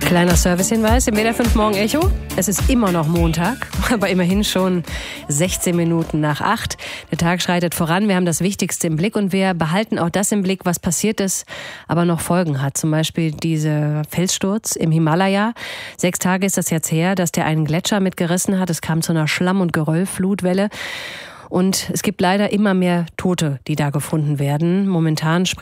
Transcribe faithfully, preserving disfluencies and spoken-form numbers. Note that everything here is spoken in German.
Kleiner Servicehinweis im W D R fünf Morgen Echo. Es ist immer noch Montag, aber immerhin schon sechzehn Minuten nach acht. Der Tag schreitet voran, wir haben das Wichtigste im Blick und wir behalten auch das im Blick, was passiert ist, aber noch Folgen hat. Zum Beispiel dieser Felssturz im Himalaya. Sechs Tage ist das jetzt her, dass der einen Gletscher mitgerissen hat. Es kam zu einer Schlamm- und Geröllflutwelle. Und es gibt leider immer mehr Tote, die da gefunden werden. Momentan spricht